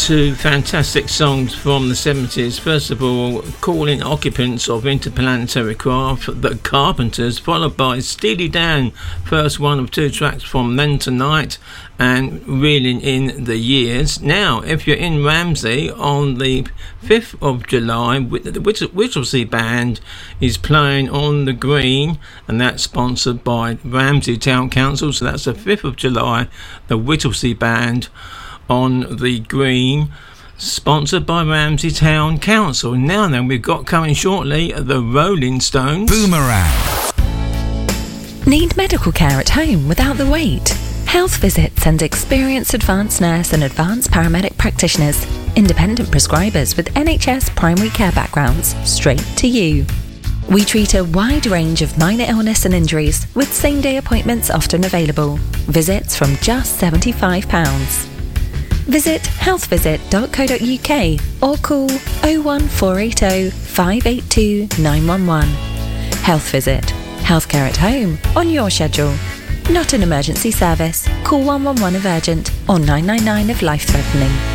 two fantastic songs from the 70s. First of all, Calling Occupants of Interplanetary Craft, The Carpenters, followed by Steely Dan, first one of two tracks from Then Tonight and Reeling in the Years. Now, if you're in Ramsey on the 5th of July, the Whittlesea Band is playing on the Green, and that's sponsored by Ramsey Town Council. So that's the 5th of July, the Whittlesea Band on the Green, sponsored by Ramsey Town Council. Now then, we've got coming shortly the Rolling Stones. Boomerang. Need medical care at home without the wait? Health Visit sends experienced advanced nurse and advanced paramedic practitioners, independent prescribers with NHS primary care backgrounds, straight to you. We treat a wide range of minor illness and injuries with same-day appointments often available. Visits from just £75. Visit healthvisit.co.uk or call 01480 582 911. Health Visit. Healthcare at home on your schedule. Not an emergency service. Call 111 if urgent or 999 if life-threatening.